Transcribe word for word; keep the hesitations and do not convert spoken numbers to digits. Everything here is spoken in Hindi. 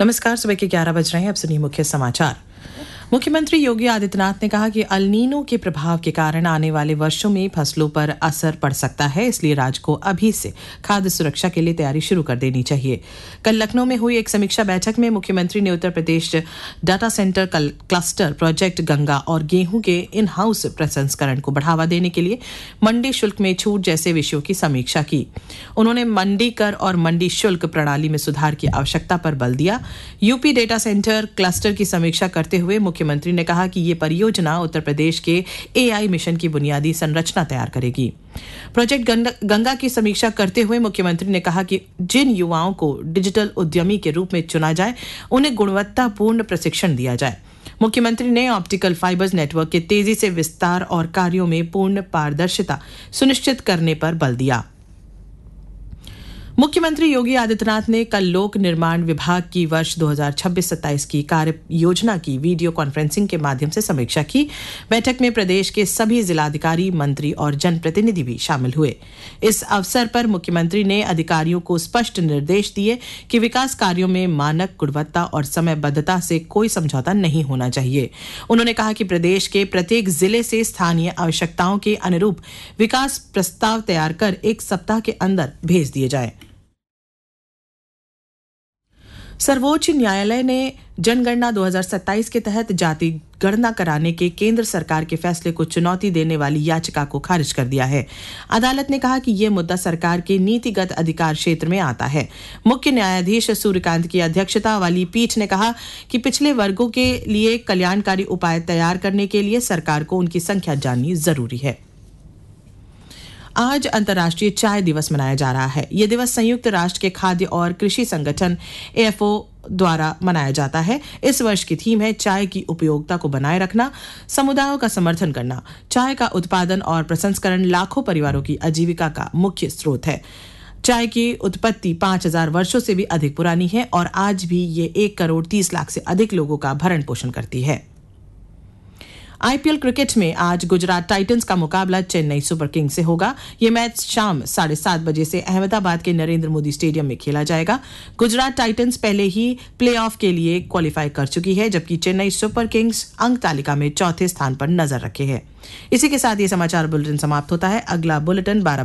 नमस्कार। सुबह के ग्यारह बज रहे हैं। अब सुनिए मुख्य समाचार। मुख्यमंत्री योगी आदित्यनाथ ने कहा कि अल नीनो के प्रभाव के कारण आने वाले वर्षों में फसलों पर असर पड़ सकता है, इसलिए राज्य को अभी से खाद्य सुरक्षा के लिए तैयारी शुरू कर देनी चाहिए। कल लखनऊ में हुई एक समीक्षा बैठक में मुख्यमंत्री ने Uttar Pradesh data centre cluster project Ganga और गेहूं के इन हाउस प्रसंस्करण को बढ़ावा देने के लिए मंडी शुल्क में छूट जैसे विषयों की समीक्षा की। उन्होंने मंडी कर और मंडी शुल्क प्रणाली में सुधार की आवश्यकता पर बल दिया। यूपी डेटा सेंटर क्लस्टर की समीक्षा करते हुए मुख्यमंत्री ने कहा कि ये परियोजना उत्तर प्रदेश के एआई मिशन की बुनियादी संरचना तैयार करेगी। प्रोजेक्ट गंगा की समीक्षा करते हुए मुख्यमंत्री ने कहा कि जिन युवाओं को डिजिटल उद्यमी के रूप में चुना जाए, उन्हें गुणवत्तापूर्ण प्रशिक्षण दिया जाए। मुख्यमंत्री ने ऑप्टिकल फाइबर्स नेटवर्क के तेजी से विस्तार और कार्यों में पूर्ण पारदर्शिता सुनिश्चित करने पर बल दिया। मुख्यमंत्री योगी आदित्यनाथ ने कल लोक निर्माण विभाग की वर्ष दो हज़ार छब्बीस सत्ताईस की कार्य योजना की वीडियो कॉन्फ्रेंसिंग के माध्यम से समीक्षा की। बैठक में प्रदेश के सभी जिलाधिकारी, मंत्री और जनप्रतिनिधि भी शामिल हुए। इस अवसर पर मुख्यमंत्री ने अधिकारियों को स्पष्ट निर्देश दिए कि विकास कार्यों में मानक, गुणवत्ता और समयबद्धता से कोई समझौता नहीं होना चाहिए। उन्होंने कहा कि प्रदेश के प्रत्येक जिले से स्थानीय आवश्यकताओं के अनुरूप विकास प्रस्ताव तैयार कर एक सप्ताह के अंदर भेज दिए जाए। सर्वोच्च न्यायालय ने जनगणना दो हज़ार सत्ताईस के तहत जाति गणना कराने के केंद्र सरकार के फैसले को चुनौती देने वाली याचिका को खारिज कर दिया है। अदालत ने कहा कि यह मुद्दा सरकार के नीतिगत अधिकार क्षेत्र में आता है। मुख्य न्यायाधीश सूर्यकांत की अध्यक्षता वाली पीठ ने कहा कि पिछले वर्गों के लिए कल्याणकारी उपाय तैयार करने के लिए सरकार को उनकी संख्या जाननी जरूरी है। आज अंतर्राष्ट्रीय चाय दिवस मनाया जा रहा है। यह दिवस संयुक्त राष्ट्र के खाद्य और कृषि संगठन एएफओ द्वारा मनाया जाता है। इस वर्ष की थीम है चाय की उपयोगिता को बनाए रखना, समुदायों का समर्थन करना। चाय का उत्पादन और प्रसंस्करण लाखों परिवारों की आजीविका का मुख्य स्रोत है। चाय की उत्पत्ति पांच हजार वर्षों से भी अधिक पुरानी है और आज भी ये एक करोड़ तीस लाख से अधिक लोगों का भरण पोषण करती है। आईपीएल क्रिकेट में आज गुजरात टाइटंस का मुकाबला चेन्नई सुपर किंग्स से होगा। यह मैच शाम साढ़े सात बजे से अहमदाबाद के नरेंद्र मोदी स्टेडियम में खेला जाएगा। गुजरात टाइटंस पहले ही प्लेऑफ के लिए क्वालिफाई कर चुकी है, जबकि चेन्नई सुपर किंग्स अंक तालिका में चौथे स्थान पर नजर रखे है। इसी के साथ ये समाचार बुलेटिन समाप्त होता है। अगला बुलेटिन बारह